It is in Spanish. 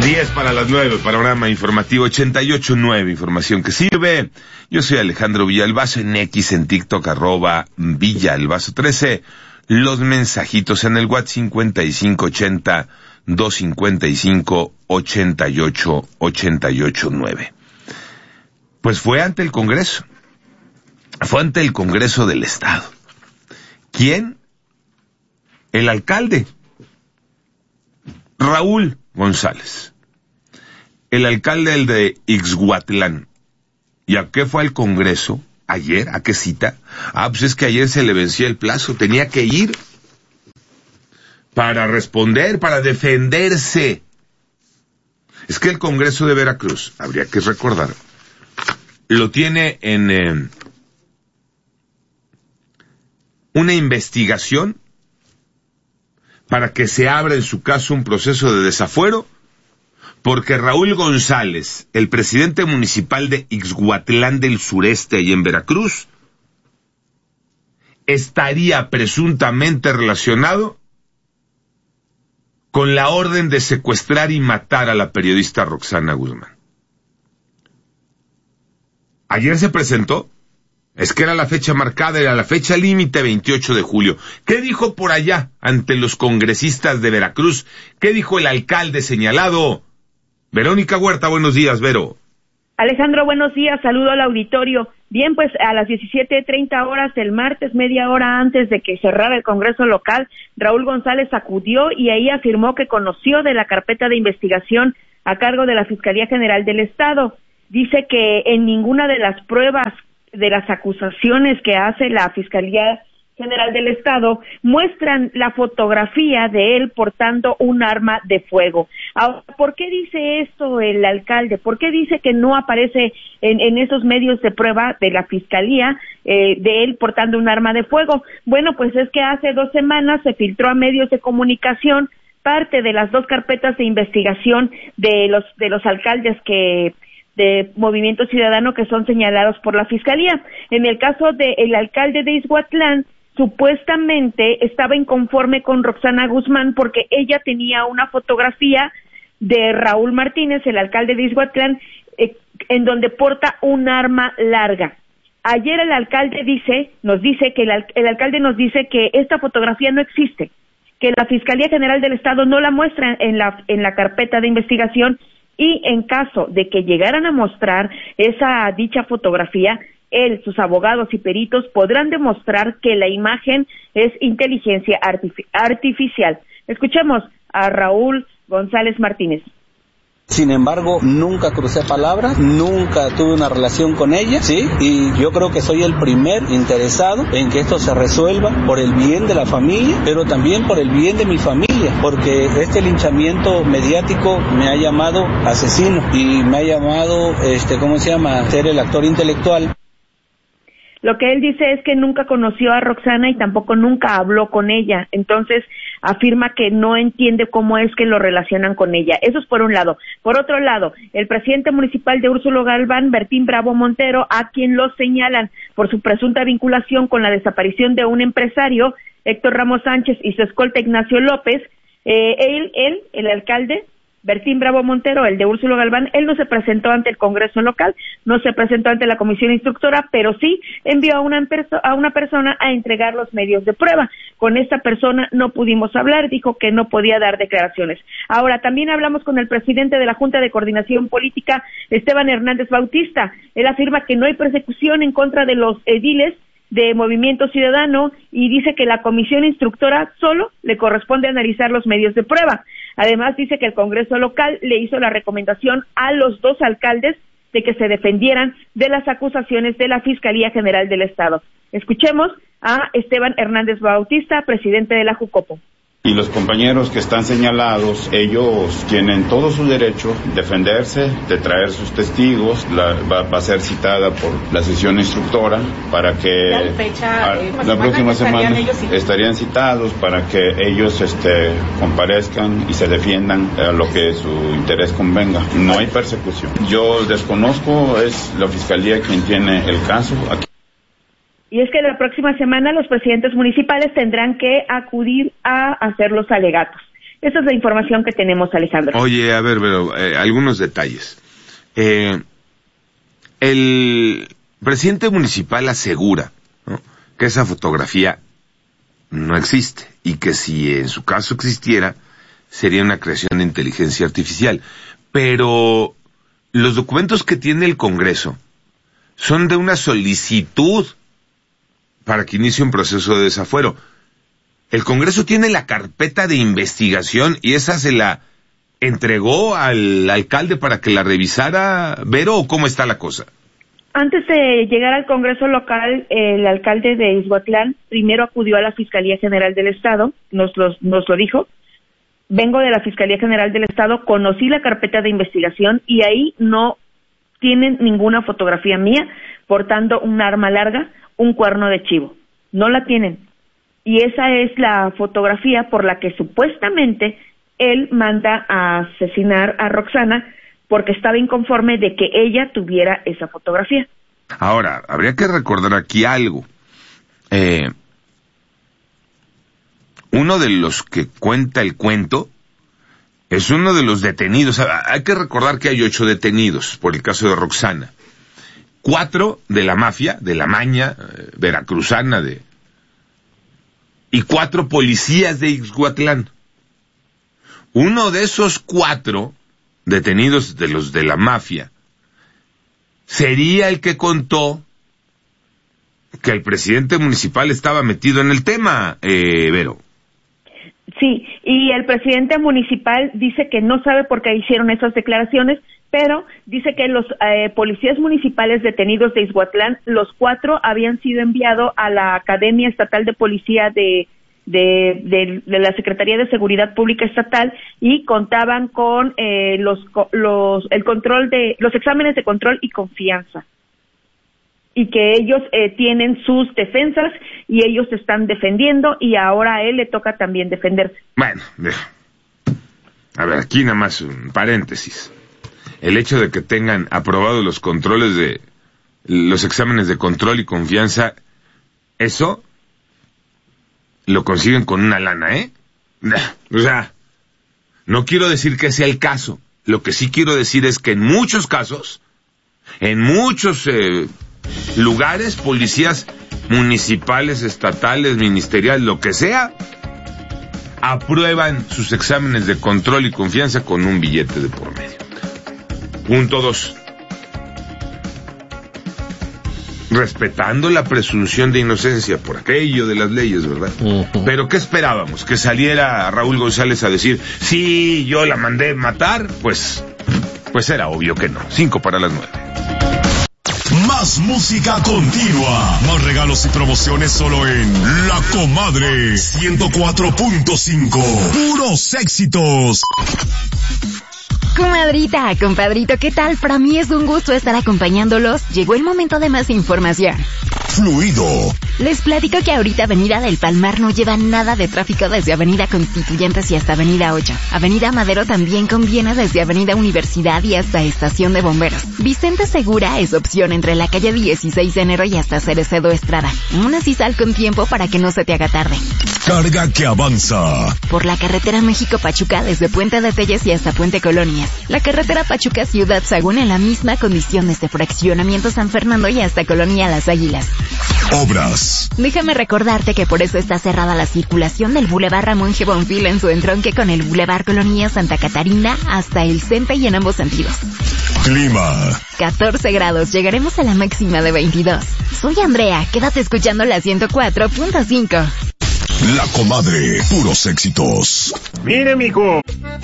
10:09, panorama informativo 88.9, información que sirve. Yo soy Alejandro Villalbazo, en X, en TikTok, @Villalbazo13. Los mensajitos en el WhatsApp 5580-255-8889. Pues fue ante el Congreso. Fue ante el Congreso del Estado. ¿Quién? El alcalde Raúl González, el alcalde de Ixhuatlán. ¿Y a qué fue al Congreso ayer? ¿A qué cita? Pues es que ayer se le vencía el plazo, tenía que ir para responder, para defenderse. Es que el Congreso de Veracruz, habría que recordar, lo tiene en una investigación para que se abra en su caso un proceso de desafuero, porque Raúl González, el presidente municipal de Ixhuatlán del Sureste y en Veracruz, estaría presuntamente relacionado con la orden de secuestrar y matar a la periodista Roxana Guzmán. Ayer se presentó. Es que era la fecha marcada, era la fecha límite, 28 de julio. ¿Qué dijo por allá ante los congresistas de Veracruz? ¿Qué dijo el alcalde señalado? Verónica Huerta, buenos días, Vero. Alejandro, buenos días, saludo al auditorio. Bien, pues a las 17:30 horas del martes, media hora antes de que cerrara el Congreso local, Raúl González acudió y ahí afirmó que conoció de la carpeta de investigación a cargo de la Fiscalía General del Estado. Dice que en ninguna de las pruebas de las acusaciones que hace la Fiscalía General del Estado muestran la fotografía de él portando un arma de fuego. Ahora, ¿por qué dice esto el alcalde? ¿Por qué dice que no aparece en esos medios de prueba de la Fiscalía de él portando un arma de fuego? Bueno, pues es que hace 2 semanas se filtró a medios de comunicación parte de las 2 carpetas de investigación de los alcaldes de Movimiento Ciudadano que son señalados por la Fiscalía. En el caso del alcalde de Ixhuatlán, supuestamente estaba inconforme con Roxana Guzmán porque ella tenía una fotografía de Raúl Martínez, el alcalde de Ixhuatlán, en donde porta un arma larga. Ayer el alcalde nos dice que esta fotografía no existe, que la Fiscalía General del Estado no la muestra en la carpeta de investigación. Y en caso de que llegaran a mostrar dicha fotografía, él, sus abogados y peritos podrán demostrar que la imagen es inteligencia artificial. Escuchemos a Raúl González Martínez. Sin embargo, nunca crucé palabras, nunca tuve una relación con ella, ¿sí? Y yo creo que soy el primer interesado en que esto se resuelva por el bien de la familia, pero también por el bien de mi familia, porque este linchamiento mediático me ha llamado asesino y me ha llamado, ser el actor intelectual. Lo que él dice es que nunca conoció a Roxana y tampoco nunca habló con ella. Entonces, afirma que no entiende cómo es que lo relacionan con ella. Eso es por un lado. Por otro lado, el presidente municipal de Úrsulo Galván, Bertín Bravo Montero, a quien lo señalan por su presunta vinculación con la desaparición de un empresario, Héctor Ramos Sánchez, y su escolta Ignacio López, el alcalde, Bertín Bravo Montero, el de Úrsulo Galván, él no se presentó ante el Congreso local, no se presentó ante la comisión instructora, pero sí envió a una persona a entregar los medios de prueba. Con esta persona no pudimos hablar, dijo que no podía dar declaraciones. Ahora, también hablamos con el presidente de la Junta de Coordinación Política, Esteban Hernández Bautista. Él afirma que no hay persecución en contra de los ediles de Movimiento Ciudadano y dice que la comisión instructora solo le corresponde analizar los medios de prueba. Además, dice que el Congreso local le hizo la recomendación a los 2 alcaldes de que se defendieran de las acusaciones de la Fiscalía General del Estado. Escuchemos a Esteban Hernández Bautista, presidente de la Jucopo. Y los compañeros que están señalados, ellos tienen todo su derecho de defenderse, de traer sus testigos, va a ser citada por la sesión instructora para que la próxima semana estarían citados para que ellos comparezcan y se defiendan a lo que su interés convenga. No hay persecución. Yo desconozco, es la Fiscalía quien tiene el caso aquí. Y es que la próxima semana los presidentes municipales tendrán que acudir a hacer los alegatos. Esa es la información que tenemos, Alejandro. Oye, a ver, pero algunos detalles. El presidente municipal asegura, ¿no?, que esa fotografía no existe y que si en su caso existiera sería una creación de inteligencia artificial. Pero los documentos que tiene el Congreso son de una solicitud para que inicie un proceso de desafuero. El Congreso tiene la carpeta de investigación y esa se la entregó al alcalde para que la revisara, Vero, ¿o cómo está la cosa? Antes de llegar al Congreso local, el alcalde de Ixhuatlán primero acudió a la Fiscalía General del Estado, nos lo dijo. Vengo de la Fiscalía General del Estado, conocí la carpeta de investigación y ahí no tienen ninguna fotografía mía portando un arma larga, un cuerno de chivo. No la tienen. Y esa es la fotografía por la que supuestamente él manda a asesinar a Roxana porque estaba inconforme de que ella tuviera esa fotografía. Ahora, habría que recordar aquí algo. Uno de los que cuenta el cuento es uno de los detenidos. Hay que recordar que hay 8 detenidos por el caso de Roxana. 4 de la mafia, de la maña veracruzana, y 4 policías de Ixhuatlán. Uno de esos 4 detenidos de los de la mafia sería el que contó que el presidente municipal estaba metido en el tema, Vero. Sí, y el presidente municipal dice que no sabe por qué hicieron esas declaraciones, pero dice que los policías municipales detenidos de Ixhuatlán, los 4 habían sido enviados a la Academia Estatal de Policía de la Secretaría de Seguridad Pública Estatal y contaban con los exámenes de control y confianza. Y que ellos tienen sus defensas y ellos se están defendiendo y ahora a él le toca también defenderse. Bueno, a ver, aquí nada más un paréntesis. El hecho de que tengan aprobados los controles los exámenes de control y confianza, eso lo consiguen con una lana, ¿eh? O sea, no quiero decir que sea el caso. Lo que sí quiero decir es que en muchos casos, en muchos lugares, policías municipales, estatales, ministeriales, lo que sea, aprueban sus exámenes de control y confianza con un billete de por medio. Punto 2. Respetando la presunción de inocencia por aquello de las leyes, ¿verdad? Uh-huh. Pero ¿qué esperábamos? ¿Que saliera Raúl González a decir, sí, yo la mandé matar? Pues era obvio que no. 8:55. Más música continua. Más regalos y promociones solo en La Comadre 104.5. Puros éxitos. Comadrita, compadrito, ¿qué tal? Para mí es un gusto estar acompañándolos. Llegó el momento de más información. Fluido. Les platico que ahorita Avenida del Palmar no lleva nada de tráfico desde Avenida Constituyentes y hasta Avenida 8. Avenida Madero también conviene desde Avenida Universidad y hasta Estación de Bomberos. Vicente Segura es opción entre la calle 16 de enero y hasta Cerecedo Estrada. Aún así sal con tiempo para que no se te haga tarde. Carga que avanza. Por la carretera México-Pachuca desde Puente de Telles y hasta Puente Colonias. La carretera Pachuca-Ciudad Sagún en la misma condición desde Fraccionamiento San Fernando y hasta Colonia Las Águilas. Obras. Déjame recordarte que por eso está cerrada la circulación del Boulevard Ramón G. Bonfil en su entronque con el Boulevard Colonia Santa Catarina hasta el CENTE y en ambos sentidos. Clima. 14 grados, llegaremos a la máxima de 22. Soy Andrea, quédate escuchando la 104.5. La Comadre, puros éxitos. Mire, mijo.